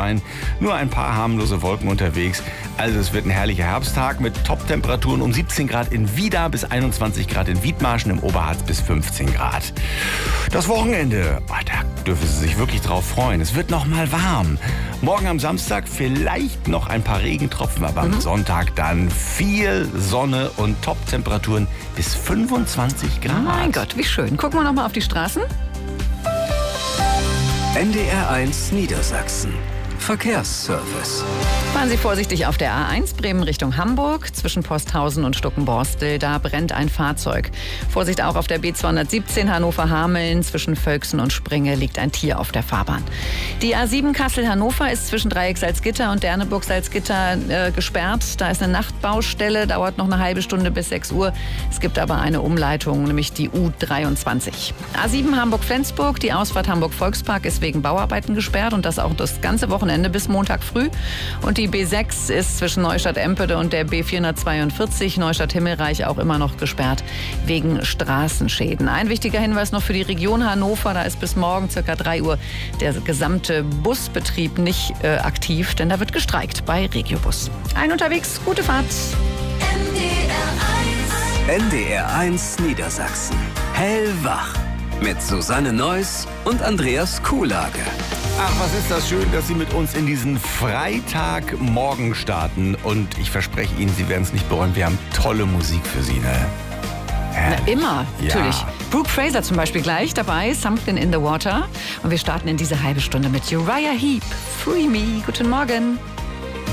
Sonnenschein, nur ein paar harmlose Wolken unterwegs. Also es wird ein herrlicher Herbsttag mit Top-Temperaturen um 17 Grad in Wieda bis 21 Grad in Wiedmarschen, im Oberharz bis 15 Grad. Das Wochenende, da dürfen Sie sich wirklich drauf freuen. Es wird noch mal warm. Morgen am Samstag vielleicht noch ein paar Regentropfen, aber am Sonntag dann viel Sonne und Top-Temperaturen bis 25 Grad. Mein Gott, wie schön. Gucken wir noch mal auf die Straßen. NDR1 Niedersachsen. Verkehrsservice. Fahren Sie vorsichtig auf der A1 Bremen Richtung Hamburg. Zwischen Posthausen und Stuckenborstel, da brennt ein Fahrzeug. Vorsicht auch auf der B217 Hannover-Hameln. Zwischen Völksen und Springe liegt ein Tier auf der Fahrbahn. Die A7 Kassel-Hannover ist zwischen Dreieck Salzgitter und Derneburg Salzgitter gesperrt. Da ist eine Nachtbaustelle, dauert noch eine halbe Stunde bis 6 Uhr. Es gibt aber eine Umleitung, nämlich die U23. A7 Hamburg-Flensburg, die Ausfahrt Hamburg-Volkspark ist wegen Bauarbeiten gesperrt und das auch das ganze Wochenende bis Montag früh. Und die B6 ist zwischen Neustadt-Empede und der B442 Neustadt-Himmelreich auch immer noch gesperrt wegen Straßenschäden. Ein wichtiger Hinweis noch für die Region Hannover, da ist bis morgen ca. 3 Uhr der gesamte Busbetrieb nicht aktiv, denn da wird gestreikt bei Regiobus. Ein unterwegs, gute Fahrt. NDR1 Niedersachsen. Hellwach. Mit Susanne Neuss und Andreas Kuhlage. Ach, was ist das schön, dass Sie mit uns in diesen Freitagmorgen starten. Und ich verspreche Ihnen, Sie werden es nicht bereuen, wir haben tolle Musik für Sie, ne? Na, immer, Ja. natürlich. Brooke Fraser zum Beispiel gleich dabei, Something in the Water. Und wir starten in diese halbe Stunde mit Uriah Heep. Free Me. Guten Morgen.